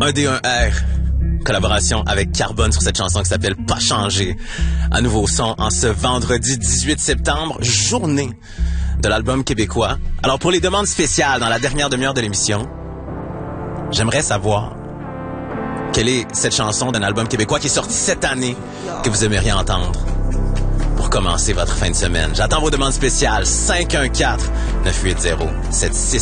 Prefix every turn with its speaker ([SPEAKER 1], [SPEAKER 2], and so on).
[SPEAKER 1] Un D, un R. Collaboration avec Carbone sur cette chanson qui s'appelle Pas changer. Un nouveau son en ce vendredi 18 septembre, journée de l'album québécois. Alors pour les demandes spéciales dans la dernière demi-heure de l'émission, j'aimerais savoir quelle est cette chanson d'un album québécois qui est sorti cette année que vous aimeriez entendre pour commencer votre fin de semaine. J'attends vos demandes spéciales. 514-980-76